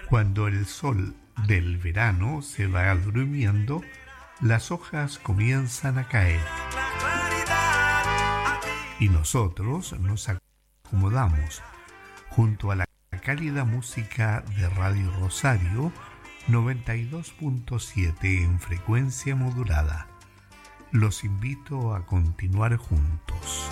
Cuando el sol del verano se va durmiendo, las hojas comienzan a caer y nosotros nos acomodamos junto a la cálida música de Radio Rosario 92.7 en frecuencia modulada. Los invito a continuar juntos.